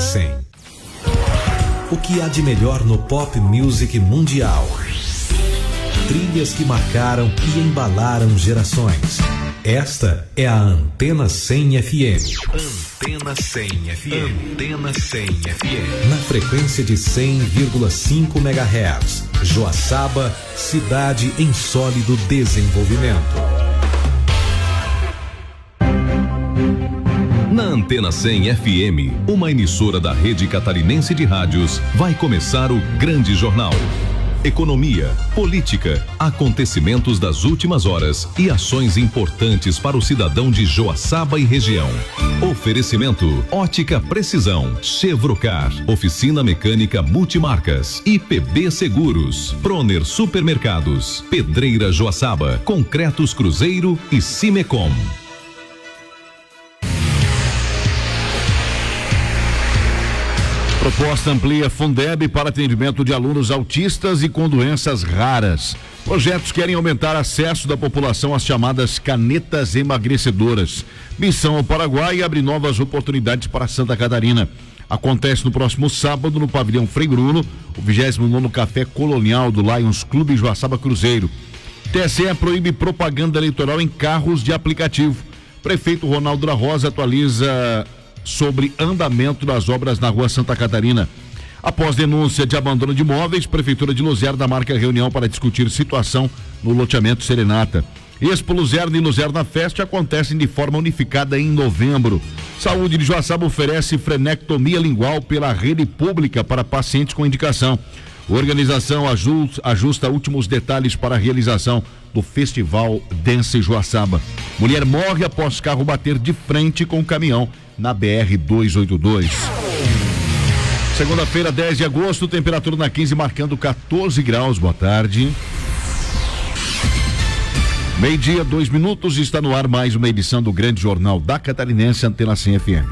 100. O que há de melhor no pop music mundial? Trilhas que marcaram e embalaram gerações. Esta é a Antena 100 FM. Antena 100 FM. Antena 100 FM. Na frequência de 100,5 MHz. Joaçaba, cidade em sólido desenvolvimento. Na Antena 100 FM, uma emissora da Rede Catarinense de Rádios, vai começar o Grande Jornal. Economia, política, acontecimentos das últimas horas e ações importantes para o cidadão de Joaçaba e região. Oferecimento: Ótica Precisão, Chevrocar, Oficina Mecânica Multimarcas, IPB Seguros, Proner Supermercados, Pedreira Joaçaba, Concretos Cruzeiro e Cimecom. Proposta amplia Fundeb para atendimento de alunos autistas e com doenças raras. Projetos querem aumentar acesso da população às chamadas canetas emagrecedoras. Missão ao Paraguai abre novas oportunidades para Santa Catarina. Acontece no próximo sábado no pavilhão Frei Bruno, o 29º Café Colonial do Lions Clube Joaçaba Cruzeiro. TSE proíbe propaganda eleitoral em carros de aplicativo. Prefeito Ronaldo da Rosa atualiza sobre andamento das obras na rua Santa Catarina. Após denúncia de abandono de imóveis, Prefeitura de Luzerna marca reunião para discutir situação no loteamento Serenata. Expo Luzerna e Luzerna Fest acontecem de forma unificada em novembro. Saúde de Joaçaba oferece frenectomia lingual pela rede pública para pacientes com indicação. Organização ajusta últimos detalhes para a realização do Festival Dance Joaçaba. Mulher morre após carro bater de frente com caminhão na BR-282. Segunda-feira, 10 de agosto, temperatura na 15 marcando 14 graus. Boa tarde. Meio-dia, 2 minutos, está no ar mais uma edição do Grande Jornal da Catarinense, Antena 100 FM.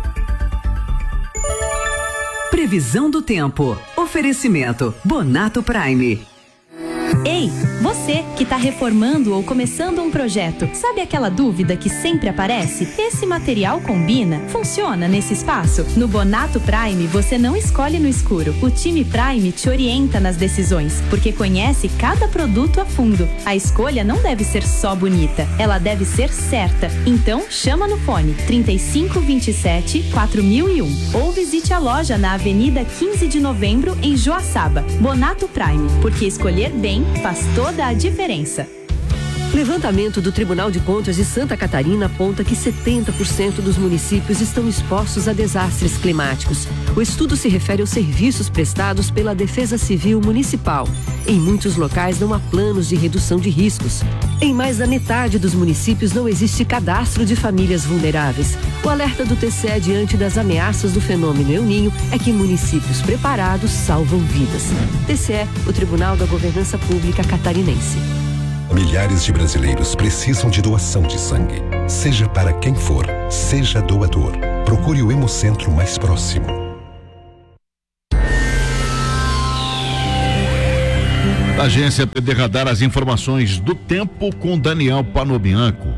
Previsão do tempo. Oferecimento Bonato Prime. Ei, você que está reformando ou começando um projeto, sabe aquela dúvida que sempre aparece? Esse material combina? Funciona nesse espaço? No Bonato Prime, você não escolhe no escuro. O time Prime te orienta nas decisões, porque conhece cada produto a fundo. A escolha não deve ser só bonita, ela deve ser certa. Então, chama no fone 3527 4001 ou visite a loja na Avenida 15 de Novembro, em Joaçaba. Bonato Prime, porque escolher bem faz toda a diferença. Levantamento do Tribunal de Contas de Santa Catarina aponta que 70% dos municípios estão expostos a desastres climáticos. O estudo se refere aos serviços prestados pela Defesa Civil Municipal. Em muitos locais não há planos de redução de riscos. Em mais da metade dos municípios não existe cadastro de famílias vulneráveis. O alerta do TCE diante das ameaças do fenômeno El Niño é que municípios preparados salvam vidas. TCE, o Tribunal da Governança Pública Catarinense. Milhares de brasileiros precisam de doação de sangue. Seja para quem for, seja doador. Procure o Hemocentro mais próximo. Agência PD Radar, as informações do tempo com Daniel Panobianco.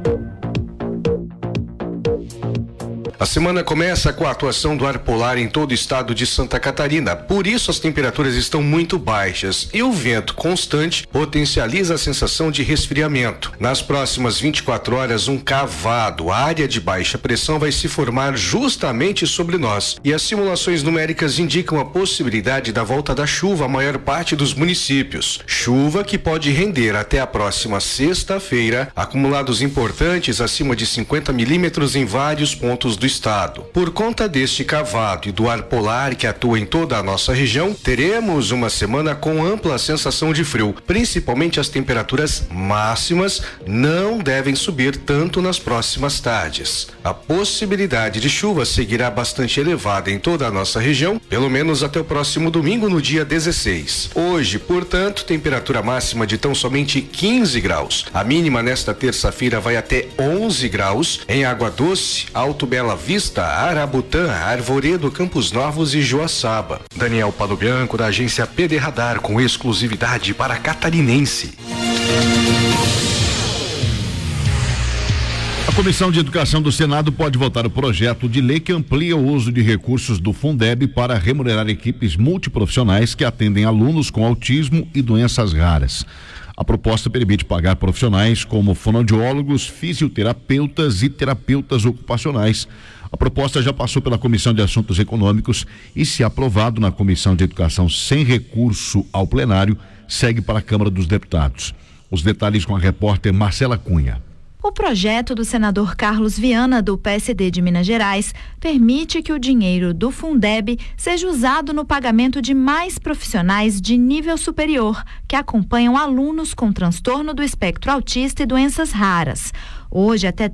A semana começa com a atuação do ar polar em todo o estado de Santa Catarina. Por isso, as temperaturas estão muito baixas e o vento constante potencializa a sensação de resfriamento. Nas próximas 24 horas, um cavado, área de baixa pressão, vai se formar justamente sobre nós. E as simulações numéricas indicam a possibilidade da volta da chuva à maior parte dos municípios. Chuva que pode render até a próxima sexta-feira acumulados importantes acima de 50 milímetros em vários pontos do estado. Por conta deste cavado e do ar polar que atua em toda a nossa região, teremos uma semana com ampla sensação de frio. Principalmente as temperaturas máximas não devem subir tanto nas próximas tardes. A possibilidade de chuva seguirá bastante elevada em toda a nossa região, pelo menos até o próximo domingo, no dia 16. Hoje, portanto, temperatura máxima de tão somente 15 graus. A mínima nesta terça-feira vai até 11 graus em Água Doce, Alto Bela Vista, Arabutã, Arvoredo, Campos Novos e Joaçaba. Daniel Panobianco, da agência PD Radar, com exclusividade para Catarinense. A Comissão de Educação do Senado pode votar o projeto de lei que amplia o uso de recursos do Fundeb para remunerar equipes multiprofissionais que atendem alunos com autismo e doenças raras. A proposta permite pagar profissionais como fonoaudiólogos, fisioterapeutas e terapeutas ocupacionais. A proposta já passou pela Comissão de Assuntos Econômicos e, se aprovado na Comissão de Educação sem recurso ao plenário, segue para a Câmara dos Deputados. Os detalhes com a repórter Marcela Cunha. O projeto do senador Carlos Viana, do PSD de Minas Gerais, permite que o dinheiro do Fundeb seja usado no pagamento de mais profissionais de nível superior que acompanham alunos com transtorno do espectro autista e doenças raras. Hoje, até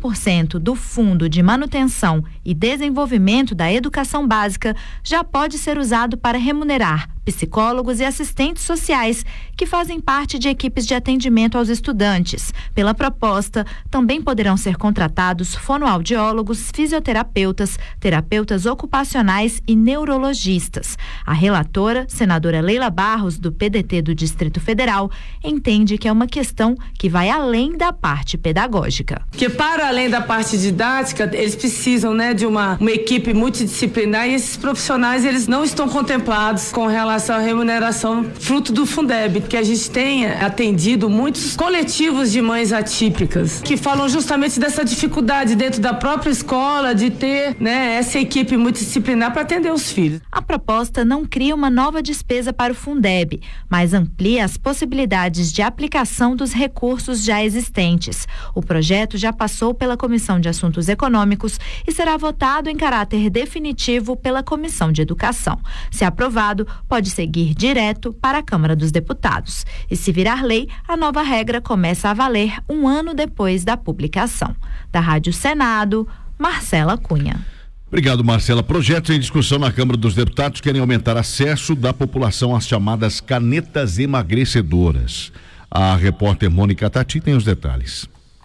30% do Fundo de Manutenção e Desenvolvimento da Educação Básica já pode ser usado para remunerar psicólogos e assistentes sociais que fazem parte de equipes de atendimento aos estudantes. Pela proposta, também poderão ser contratados fonoaudiólogos, fisioterapeutas, terapeutas ocupacionais e neurologistas. A relatora, senadora Leila Barros, do PDT do Distrito Federal, entende que é uma questão que vai além da parte pedagógica. Que para além da parte didática, eles precisam, de uma equipe multidisciplinar, e esses profissionais, eles não estão contemplados com relação à remuneração fruto do Fundeb, que a gente tem atendido muitos coletivos de mães atípicas, que falam justamente dessa dificuldade dentro da própria escola de ter, essa equipe multidisciplinar para atender os filhos. A proposta não cria uma nova despesa para o Fundeb, mas amplia as possibilidades de aplicação dos recursos já existentes. O projeto já passou pela Comissão de Assuntos Econômicos e será votado em caráter definitivo pela Comissão de Educação. Se aprovado, pode seguir direto para a Câmara dos Deputados. E se virar lei, a nova regra começa a valer um ano depois da publicação. Da Rádio Senado, Marcela Cunha. Obrigado, Marcela. Projetos em discussão na Câmara dos Deputados querem aumentar acesso da população às chamadas canetas emagrecedoras. A repórter Mônica Tati tem os detalhes.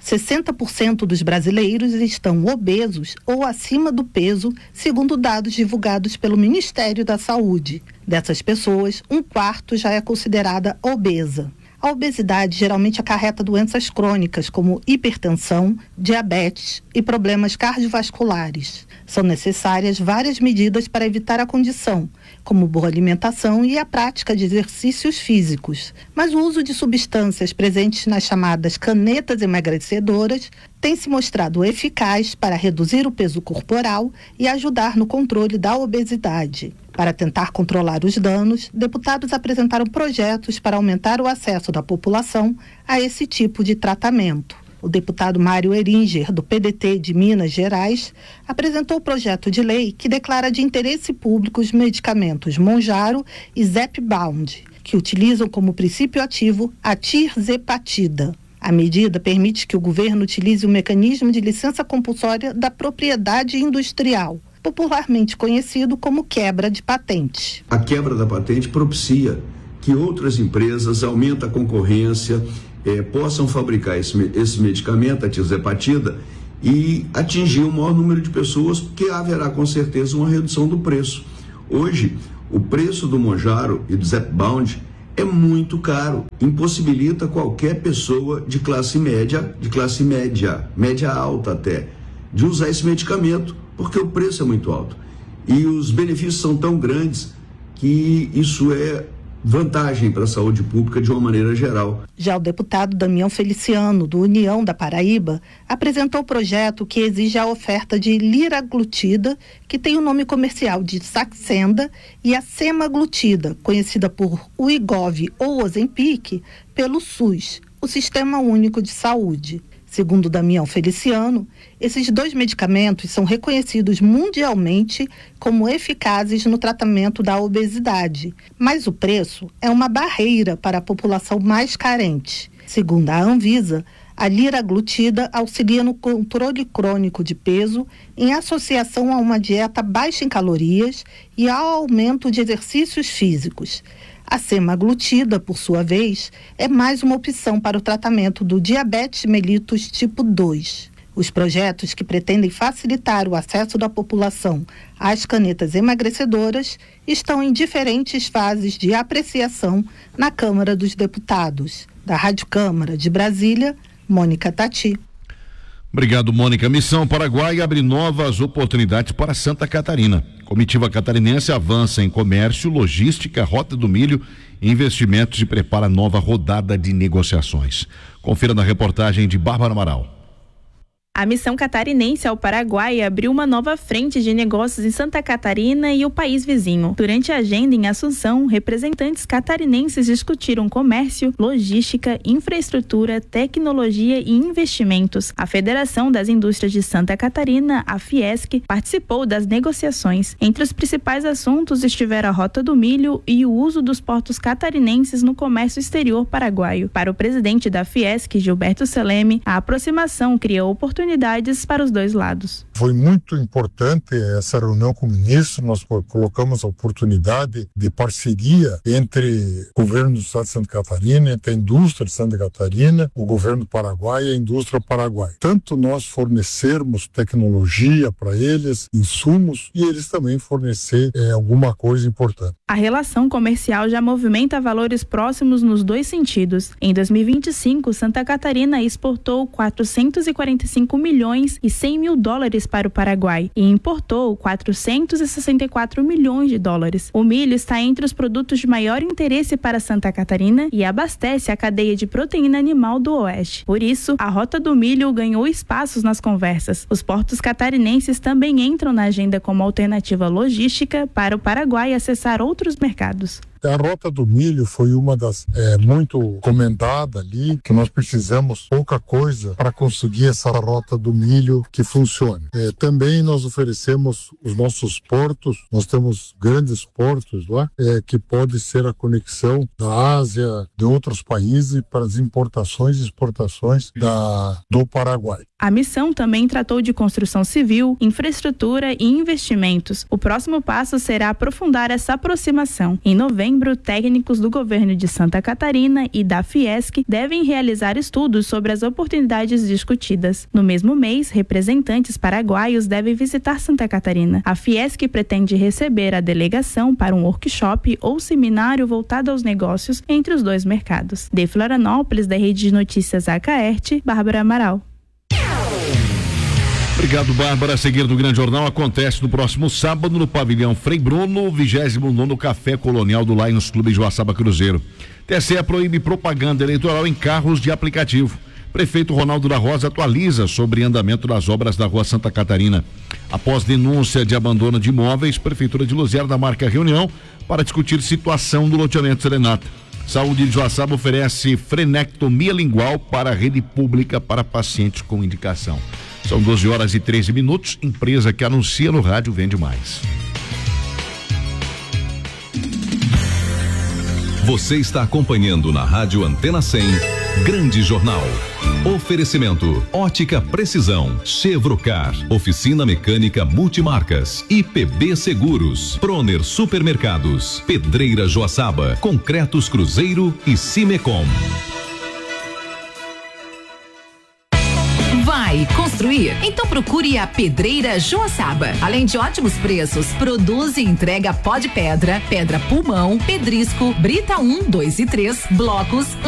60% dos brasileiros estão obesos ou acima do peso, segundo dados divulgados pelo Ministério da Saúde. Dessas pessoas, 1/4 já é considerada obesa. A obesidade geralmente acarreta doenças crônicas como hipertensão, diabetes e problemas cardiovasculares. São necessárias várias medidas para evitar a condição, como boa alimentação e a prática de exercícios físicos. Mas o uso de substâncias presentes nas chamadas canetas emagrecedoras tem se mostrado eficaz para reduzir o peso corporal e ajudar no controle da obesidade. Para tentar controlar os danos, deputados apresentaram projetos para aumentar o acesso da população a esse tipo de tratamento. O deputado Mário Eringer, do PDT de Minas Gerais, apresentou o projeto de lei que declara de interesse público os medicamentos Mounjaro e Zepbound, que utilizam como princípio ativo a tirzepatida. A medida permite que o governo utilize o mecanismo de licença compulsória da propriedade industrial, popularmente conhecido como quebra de patente. A quebra da patente propicia que outras empresas aumentem a concorrência, possam fabricar esse medicamento, a tirzepatida, e atingir o maior número de pessoas, porque haverá com certeza uma redução do preço. Hoje, o preço do Mounjaro e do Zepbound é muito caro, impossibilita qualquer pessoa de classe média, média alta até, de usar esse medicamento, porque o preço é muito alto. E os benefícios são tão grandes que isso é vantagem para a saúde pública de uma maneira geral. Já o deputado Damião Feliciano, do União da Paraíba, apresentou o projeto que exige a oferta de liraglutida, que tem o nome comercial de Saxenda, e a semaglutida, conhecida por Wegovy ou Ozempic, pelo SUS, o Sistema Único de Saúde. Segundo Damião Feliciano, esses dois medicamentos são reconhecidos mundialmente como eficazes no tratamento da obesidade, mas o preço é uma barreira para a população mais carente. Segundo a Anvisa, a liraglutida auxilia no controle crônico de peso em associação a uma dieta baixa em calorias e ao aumento de exercícios físicos. A semaglutida, por sua vez, é mais uma opção para o tratamento do diabetes mellitus tipo 2. Os projetos que pretendem facilitar o acesso da população às canetas emagrecedoras estão em diferentes fases de apreciação na Câmara dos Deputados. Da Rádio Câmara de Brasília, Mônica Tati. Obrigado, Mônica. Missão Paraguai abre novas oportunidades para Santa Catarina. Comitiva catarinense avança em comércio, logística, rota do milho, investimentos e prepara nova rodada de negociações. Confira na reportagem de Bárbara Amaral. A missão catarinense ao Paraguai abriu uma nova frente de negócios em Santa Catarina e o país vizinho. Durante a agenda em Assunção, representantes catarinenses discutiram comércio, logística, infraestrutura, tecnologia e investimentos. A Federação das Indústrias de Santa Catarina, a Fiesc, participou das negociações. Entre os principais assuntos estiveram a Rota do Milho e o uso dos portos catarinenses no comércio exterior paraguaio. Para o presidente da Fiesc, Gilberto Seleme, a aproximação criou oportunidades para os dois lados. Foi muito importante essa reunião com o ministro. Nós colocamos a oportunidade de parceria entre o governo do estado de Santa Catarina, entre a indústria de Santa Catarina, o governo do Paraguai e a indústria paraguaia. Tanto nós fornecermos tecnologia para eles, insumos, e eles também fornecer alguma coisa importante. A relação comercial já movimenta valores próximos nos dois sentidos. Em 2025, Santa Catarina exportou 445 milhões e 100 mil dólares para o Paraguai e importou 464 milhões de dólares. O milho está entre os produtos de maior interesse para Santa Catarina e abastece a cadeia de proteína animal do Oeste. Por isso, a Rota do Milho ganhou espaços nas conversas. Os portos catarinenses também entram na agenda como alternativa logística para o Paraguai acessar outros mercados. A Rota do Milho foi uma das muito comentada ali, que nós precisamos pouca coisa para conseguir essa Rota do Milho que funcione. Também nós oferecemos os nossos portos, nós temos grandes portos lá, que pode ser a conexão da Ásia, de outros países para as importações e exportações do Paraguai. A missão também tratou de construção civil, infraestrutura e investimentos. O próximo passo será aprofundar essa aproximação. Em novembro, técnicos do governo de Santa Catarina e da Fiesc devem realizar estudos sobre as oportunidades discutidas. No mesmo mês, representantes paraguaios devem visitar Santa Catarina. A Fiesc pretende receber a delegação para um workshop ou seminário voltado aos negócios entre os dois mercados. De Florianópolis, da Rede de Notícias Acaerte, Bárbara Amaral. Obrigado, Bárbara. A seguir do Grande Jornal acontece no próximo sábado no pavilhão Frei Bruno, 29º Café Colonial do Lions Clube Joaçaba Cruzeiro. TSE proíbe propaganda eleitoral em carros de aplicativo. Prefeito Ronaldo da Rosa atualiza sobre andamento das obras da Rua Santa Catarina. Após denúncia de abandono de imóveis, Prefeitura de Luzerna marca reunião para discutir situação do loteamento Serenata. Saúde de Joaçaba oferece frenectomia lingual para a rede pública para pacientes com indicação. São 12h13. Empresa que anuncia no rádio vende mais. Você está acompanhando na Rádio Antena 100, Grande Jornal. Oferecimento: Ótica Precisão, Chevrocar, Oficina Mecânica Multimarcas, IPB Seguros, Proner Supermercados, Pedreira Joaçaba, Concretos Cruzeiro e Cimecom. Vai construir? Então procure a Pedreira Joaçaba. Além de ótimos preços, produz e entrega pó de pedra, pedra pulmão, pedrisco, brita 1, 2 e 3, blocos,